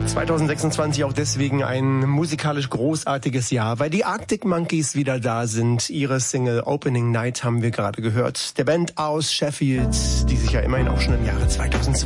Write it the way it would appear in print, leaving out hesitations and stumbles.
2026 auch deswegen ein musikalisch großartiges Jahr, weil die Arctic Monkeys wieder da sind. Ihre Single Opening Night haben wir gerade gehört. Der Band aus Sheffield, die sich ja immerhin auch schon im Jahre 2002